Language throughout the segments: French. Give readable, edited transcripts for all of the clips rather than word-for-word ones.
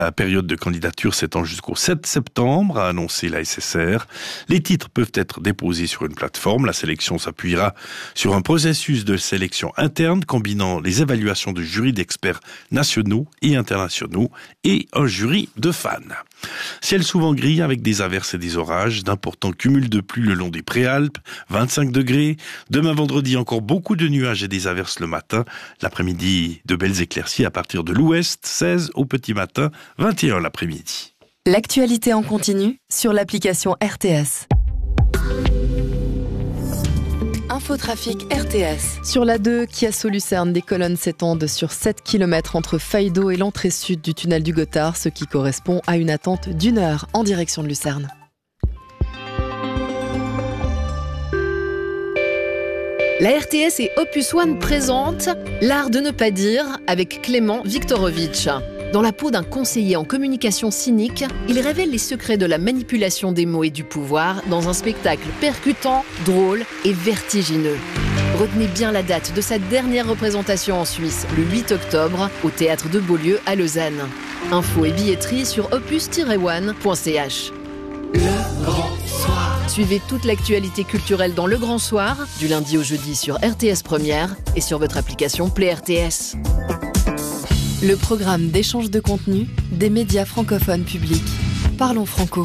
La période de candidature s'étend jusqu'au 7 septembre, a annoncé la SSR. Les titres peuvent être déposés sur une plateforme. La sélection s'appuiera sur un processus de sélection interne combinant les évaluations de jurys d'experts nationaux et internationaux et un jury de fans. Ciel souvent gris avec des averses et des orages, d'importants cumuls de pluie le long des Préalpes, 25 degrés. Demain vendredi, encore beaucoup de nuages et des averses le matin. L'après-midi, de belles éclaircies à partir de l'ouest, 16 au petit matin, 21 l'après-midi. L'actualité en continu sur l'application RTS. Infotrafic RTS. Sur la 2, Chiasso-Lucerne, des colonnes s'étendent sur 7 km entre Feydeau et l'entrée sud du tunnel du Gothard, ce qui correspond à une attente d'1 heure en direction de Lucerne. La RTS et Opus One présentent L'art de ne pas dire avec Clément Viktorovitch. Dans la peau d'un conseiller en communication cynique, il révèle les secrets de la manipulation des mots et du pouvoir dans un spectacle percutant, drôle et vertigineux. Retenez bien la date de sa dernière représentation en Suisse, le 8 octobre, au Théâtre de Beaulieu à Lausanne. Infos et billetterie sur opus-one.ch. Le Grand Soir. Suivez toute l'actualité culturelle dans Le Grand Soir, du lundi au jeudi sur RTS Première et sur votre application Play RTS. Le programme d'échange de contenu des médias francophones publics. Parlons franco.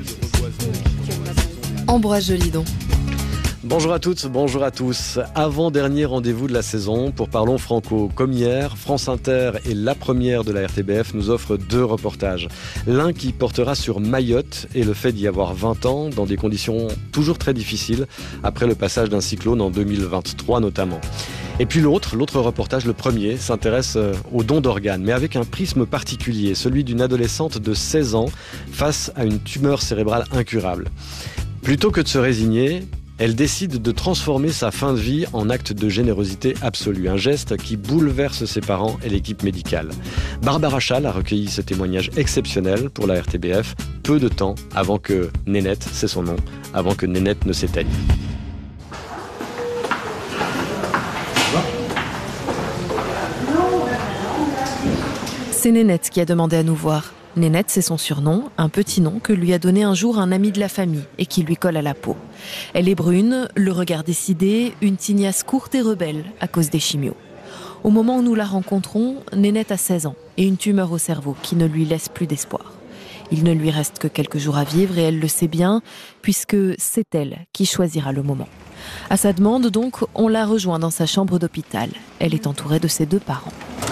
Ambroise Jolidon. Bonjour à toutes, bonjour à tous. Avant-dernier rendez-vous de la saison pour Parlons Franco. Comme hier, France Inter et La Première de la RTBF nous offrent 2 reportages. L'un qui portera sur Mayotte et le fait d'y avoir 20 ans dans des conditions toujours très difficiles après le passage d'un cyclone en 2023 notamment. Et puis l'autre reportage, le premier, s'intéresse aux dons d'organes, mais avec un prisme particulier, celui d'une adolescente de 16 ans face à une tumeur cérébrale incurable. Plutôt que de se résigner, elle décide de transformer sa fin de vie en acte de générosité absolue, un geste qui bouleverse ses parents et l'équipe médicale. Barbara Schall a recueilli ce témoignage exceptionnel pour la RTBF, peu de temps avant que Nénette, c'est son nom, avant que Nénette ne s'éteigne. C'est Nénette qui a demandé à nous voir. Nénette, c'est son surnom, un petit nom que lui a donné un jour un ami de la famille et qui lui colle à la peau. Elle est brune, le regard décidé, une tignasse courte et rebelle à cause des chimios. Au moment où nous la rencontrons, Nénette a 16 ans et une tumeur au cerveau qui ne lui laisse plus d'espoir. Il ne lui reste que quelques jours à vivre et elle le sait bien, puisque c'est elle qui choisira le moment. À sa demande, donc, on la rejoint dans sa chambre d'hôpital. Elle est entourée de ses 2 parents.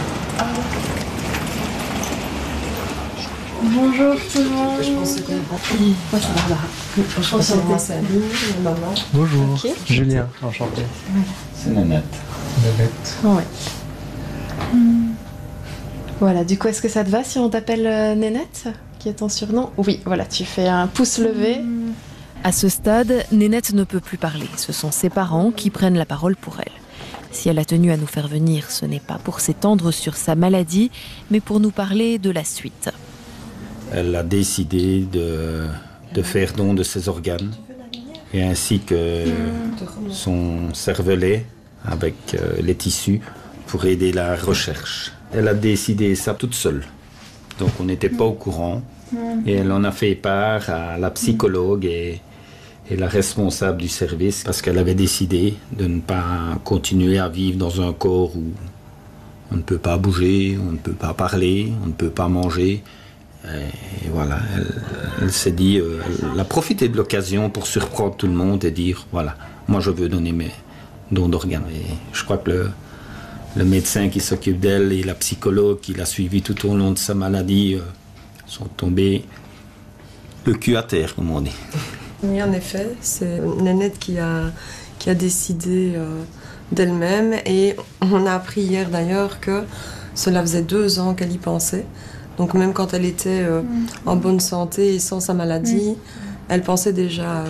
Bonjour tout le monde. Je pense que moi c'est Barbara. Enchantée, c'est Aline, maman. Bonjour, Okay. Julien, enchanté. C'est Nanette. Nanette. Ouais. Voilà, du coup, est-ce que ça te va si on t'appelle Nénette, qui est ton surnom? Oui, voilà, tu fais un pouce levé. À ce stade, Nénette ne peut plus parler. Ce sont ses parents qui prennent la parole pour elle. Si elle a tenu à nous faire venir, ce n'est pas pour s'étendre sur sa maladie, mais pour nous parler de la suite. Elle a décidé de faire don de ses organes, et ainsi que son cervelet avec les tissus pour aider la recherche. Elle a décidé ça toute seule, donc on n'était pas au courant, et elle en a fait part à la psychologue et la responsable du service, parce qu'elle avait décidé de ne pas continuer à vivre dans un corps où on ne peut pas bouger, on ne peut pas parler, on ne peut pas manger. Et voilà, elle s'est dit, elle a profité de l'occasion pour surprendre tout le monde et dire, voilà, moi je veux donner mes dons d'organes. Et je crois que le médecin qui s'occupe d'elle et la psychologue qui l'a suivie tout au long de sa maladie sont tombés le cul à terre, comme on dit. Oui, en effet, c'est Nénette qui a décidé d'elle-même, et on a appris hier d'ailleurs que cela faisait 2 ans qu'elle y pensait. Donc même quand elle était en bonne santé et sans sa maladie, elle pensait déjà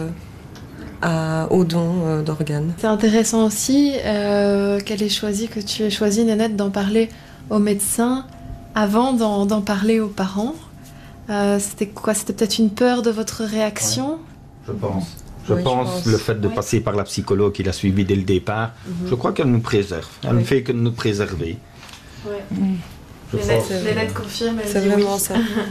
au don d'organes. C'est intéressant aussi que tu aies choisi, Nénette, d'en parler aux médecins avant d'en parler aux parents. C'était quoi? C'était peut-être une peur de votre réaction? Je pense. Je pense le fait de passer par la psychologue qui l'a suivi dès le départ, je crois qu'elle nous préserve. Elle ne fait que nous préserver. Nénette confirme. C'est vraiment ça.